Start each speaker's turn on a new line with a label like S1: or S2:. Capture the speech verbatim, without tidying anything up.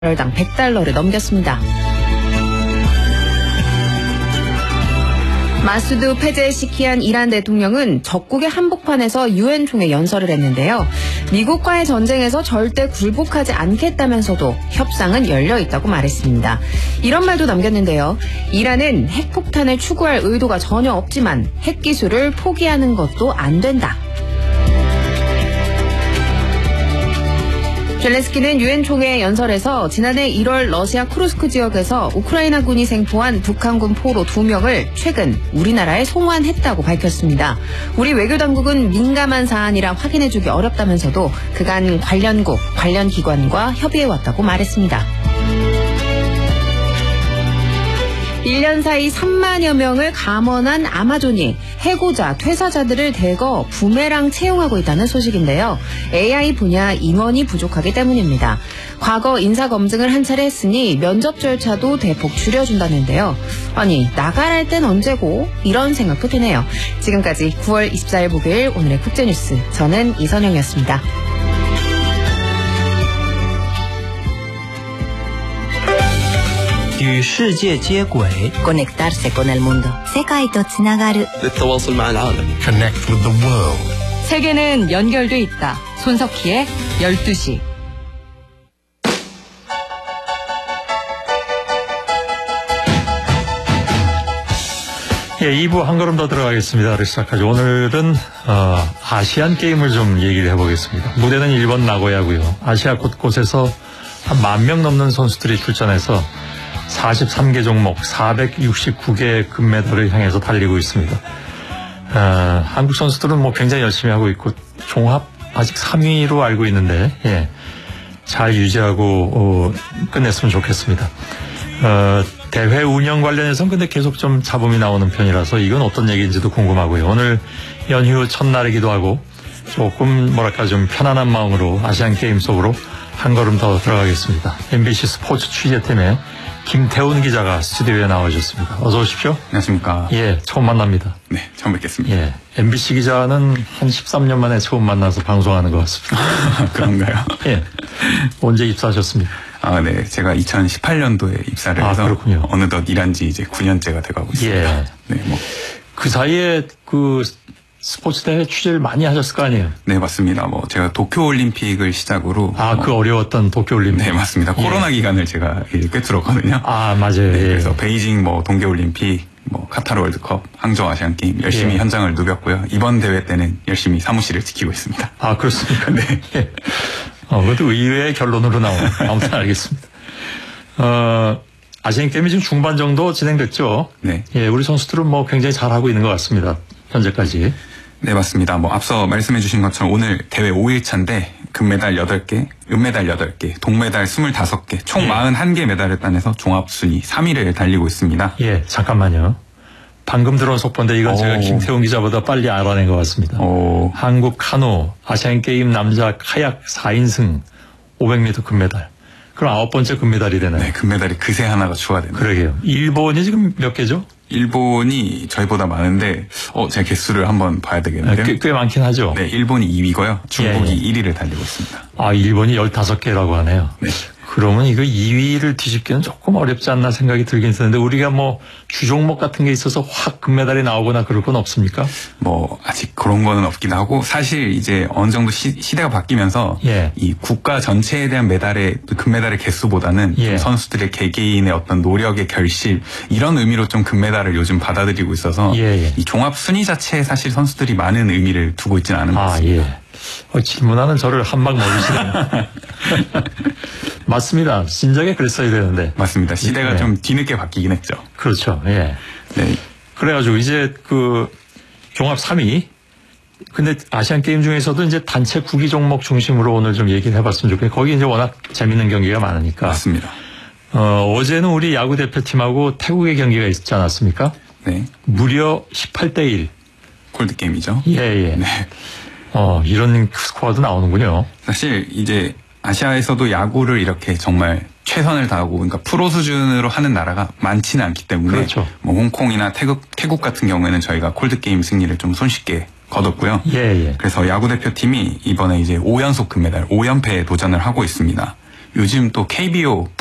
S1: 당 백 달러를 넘겼습니다. 마수드 페제시키안 이란 대통령은 적국의 한복판에서 유엔 총회 연설을 했는데요. 미국과의 전쟁에서 절대 굴복하지 않겠다면서도 협상은 열려 있다고 말했습니다. 이런 말도 남겼는데요. 이란은 핵폭탄을 추구할 의도가 전혀 없지만 핵기술을 포기하는 것도 안 된다. 젤렌스키는 유엔 총회 연설에서 지난해 일월 러시아 쿠르스크 지역에서 우크라이나군이 생포한 북한군 포로 두 명을 최근 우리나라에 송환했다고 밝혔습니다. 우리 외교당국은 민감한 사안이라 확인해주기 어렵다면서도 그간 관련국, 관련 기관과 협의해왔다고 말했습니다. 일 년 사이 삼만여 명을 감원한 아마존이 해고자, 퇴사자들을 대거 부메랑 채용하고 있다는 소식인데요. 에이아이 분야 인원이 부족하기 때문입니다. 과거 인사검증을 한 차례 했으니 면접 절차도 대폭 줄여준다는데요. 아니, 나가랄 땐 언제고? 이런 생각도 드네요. 지금까지 구월 이십사일 목요일 오늘의 국제뉴스. 저는 이선영이었습니다.
S2: 与世界接轨
S3: conectarse con el mundo 世界とつながる
S4: للتواصل مع العالم
S2: Connect with the world
S1: 세계는 연결돼 있다. 손석희의 열두 시.
S5: 예, 이 부 한 걸음 더 들어가겠습니다. 시작하죠. 오늘은 어, 아시안 게임을 좀 얘기를 해보겠습니다. 무대는 일본 나고야고요. 아시아 곳곳에서 한 만 명 넘는 선수들이 출전해서 사십삼 개 종목 사백육십구 개 금메달을 향해서 달리고 있습니다. 어, 한국 선수들은 뭐 굉장히 열심히 하고 있고 종합 아직 삼 위로 알고 있는데 예, 잘 유지하고 어, 끝냈으면 좋겠습니다. 어, 대회 운영 관련해서는 근데 계속 좀 잡음이 나오는 편이라서 이건 어떤 얘기인지도 궁금하고요. 오늘 연휴 첫날이기도 하고 조금 뭐랄까 좀 편안한 마음으로 아시안 게임 속으로 한 걸음 더 들어가겠습니다. 엠비씨 스포츠 취재팀의 김태훈 기자가 스튜디오에 나와주셨습니다. 어서 오십시오.
S6: 안녕하십니까.
S5: 예, 처음 만납니다.
S6: 네, 처음 뵙겠습니다.
S5: 예, 엠비씨 기자는 한 십삼 년 만에 처음 만나서 방송하는 것 같습니다.
S6: 그런가요?
S5: 예. 언제 입사하셨습니까?
S6: 아, 네. 제가 이천십팔 년도에 입사를
S5: 아,
S6: 해서
S5: 그렇군요.
S6: 어느덧 일한 지 이제 구 년째가 돼가고 있습니다.
S5: 예.
S6: 네, 뭐.
S5: 그 사이에 그 스포츠 대회 취재를 많이 하셨을 거 아니에요?
S6: 네, 맞습니다. 뭐 제가 도쿄올림픽을 시작으로
S5: 아,
S6: 뭐,
S5: 그 어려웠던 도쿄올림픽.
S6: 네, 맞습니다.
S5: 예.
S6: 코로나 기간을 제가 꿰뚫었거든요.
S5: 아, 맞아요.
S6: 네,
S5: 예.
S6: 그래서 베이징, 뭐 동계올림픽, 뭐 카타르 월드컵, 항저우 아시안 게임 열심히
S5: 예.
S6: 현장을 누볐고요. 이번 대회 때는 열심히 사무실을 지키고 있습니다.
S5: 아, 그렇습니까?
S6: 네.
S5: 예. 어, 그것도 의외의 결론으로 나오네. 아무튼 알겠습니다. 어, 아시안 게임이 지금 중반 정도 진행됐죠?
S6: 네.
S5: 예, 우리 선수들은 뭐 굉장히 잘하고 있는 것 같습니다. 현재까지.
S6: 네, 맞습니다. 뭐 앞서 말씀해 주신 것처럼 오늘 대회 오 일차인데 금메달 여덟 개, 은메달 여덟 개, 동메달 스물다섯 개, 총
S5: 예.
S6: 사십일 개 메달을 따내서 종합순위 삼 위를 달리고 있습니다.
S5: 예, 잠깐만요. 방금 들어온 속보인데 이건
S6: 오.
S5: 제가 김태훈 기자보다 빨리 알아낸 것 같습니다.
S6: 오.
S5: 한국 카누 아시안게임 남자 카약 사 인승 오백 미터 금메달. 그럼 아홉 번째 금메달이 되나요?
S6: 네, 금메달이 그새 하나가 추가됩니다.
S5: 그러게요. 일본이 지금 몇 개죠?
S6: 일본이 저희보다 많은데 어 제가 개수를 한번 봐야 되겠는데요.
S5: 꽤, 꽤 많긴 하죠.
S6: 네, 일본이 이 위고요. 중국이
S5: 예, 예.
S6: 일 위를 달리고 있습니다.
S5: 아, 일본이 열다섯 개라고 하네요.
S6: 네.
S5: 그러면 이거 이 위를 뒤집기는 조금 어렵지 않나 생각이 들긴 드는데 우리가 뭐 주종목 같은 게 있어서 확 금메달이 나오거나 그럴 건 없습니까?
S6: 뭐 아직 그런 거는 없긴 하고 사실 이제 어느 정도 시, 시대가 바뀌면서
S5: 예.
S6: 이 국가 전체에 대한 메달의 금메달의 개수보다는
S5: 예.
S6: 좀 선수들의 개개인의 어떤 노력의 결실 이런 의미로 좀 금메달을 요즘 받아들이고 있어서
S5: 예, 예.
S6: 이 종합 순위 자체에 사실 선수들이 많은 의미를 두고 있지는 않은 것
S5: 아,
S6: 같습니다.
S5: 예. 어, 질문하는 저를 한 방 먹이시네요. 맞습니다. 진작에 그랬어야 되는데.
S6: 맞습니다. 시대가
S5: 네.
S6: 좀 뒤늦게 바뀌긴 했죠.
S5: 그렇죠. 예.
S6: 네.
S5: 그래가지고 이제 그 종합 삼 위. 근데 아시안 게임 중에서도 이제 단체 구기 종목 중심으로 오늘 좀 얘기를 해봤으면 좋겠어요. 거기 이제 워낙 재밌는 경기가 많으니까.
S6: 맞습니다.
S5: 어, 어제는 우리 야구 대표팀하고 태국의 경기가 있지 않았습니까?
S6: 네.
S5: 무려 십팔 대 일.
S6: 콜드 게임이죠.
S5: 예, 예.
S6: 네.
S5: 어, 이런 스코어도 나오는군요.
S6: 사실 이제 아시아에서도 야구를 이렇게 정말 최선을 다하고 그러니까 프로 수준으로 하는 나라가 많지는 않기 때문에
S5: 그렇죠.
S6: 뭐 홍콩이나 태국 태국 같은 경우에는 저희가 콜드 게임 승리를 좀 손쉽게 거뒀고요.
S5: 예, 예.
S6: 그래서 야구 대표팀이 이번에 이제 오 연속 금메달, 오 연패에 도전을 하고 있습니다. 요즘 또 케이비오